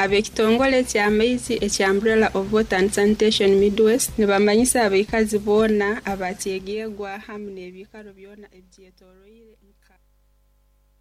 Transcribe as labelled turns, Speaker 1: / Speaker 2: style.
Speaker 1: ab'ekitongole ky'amaizi ekya Umbrella of Water and Sanitation Midwest nibamanyisa abaikazi boona abatyegerwa hamwe n'ebikaro byona ebyetoroire